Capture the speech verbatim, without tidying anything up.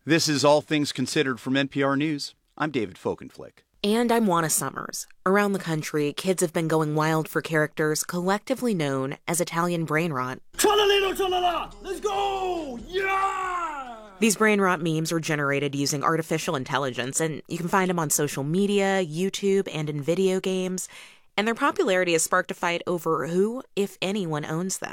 This is All Things Considered from N P R News. I'm David Folkenflik. And I'm Juana Summers. Around the country, kids have been going wild for characters collectively known as Italian brain rot. Tra-la-lito, tra-la-la! Let's go! Yeah! These brain rot memes are generated using artificial intelligence, and you can find them on social media, YouTube, and in video games. And their popularity has sparked a fight over who, if anyone, owns them.